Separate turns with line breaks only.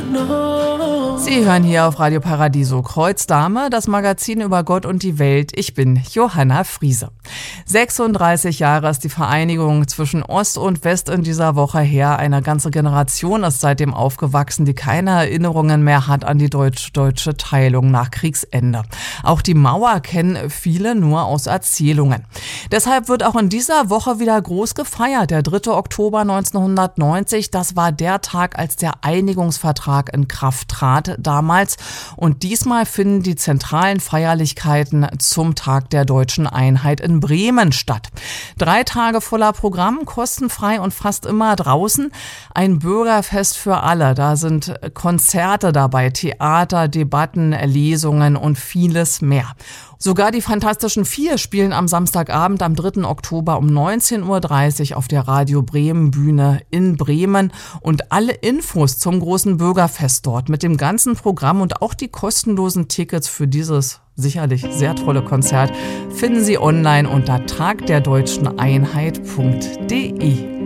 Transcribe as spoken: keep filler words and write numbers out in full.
Sie hören hier auf Radio Paradiso Kreuzdame, das Magazin über Gott und die Welt. Ich bin Johanna Friese. sechsunddreißig Jahre ist die Vereinigung zwischen Ost und West in dieser Woche her. Eine ganze Generation ist seitdem aufgewachsen, die keine Erinnerungen mehr hat an die deutsch-deutsche Teilung nach Kriegsende. Auch die Mauer kennen viele nur aus Erzählungen. Deshalb wird auch in dieser Woche wieder groß gefeiert. Der dritte Oktober neunzehnhundertneunzig, das war der Tag, als der Einigungsvertrag in Kraft trat damals. Und diesmal finden die zentralen Feierlichkeiten zum Tag der deutschen Einheit in Bremen statt. Drei Tage voller Programm, kostenfrei und fast immer draußen. Ein Bürgerfest für alle. Da sind Konzerte dabei, Theater, Debatten, Lesungen und vieles mehr. Sogar die Fantastischen Vier spielen am Samstagabend, am dritten Oktober um neunzehn Uhr dreißig auf der Radio Bremen Bühne in Bremen. Und alle Infos zum großen Bürgerfest dort mit dem ganzen Programm und auch die kostenlosen Tickets für dieses sicherlich sehr tolle Konzert finden Sie online unter tagderdeutscheneinheit punkt de.